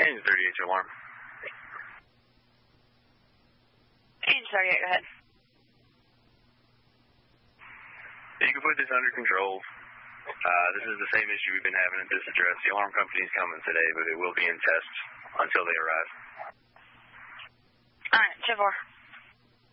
Engine 38 alarm. Engine 38, go ahead. You can put this under control. This is the same issue we've been having at this address. The alarm company's coming today, but it will be in test until they arrive. All right, 2-4.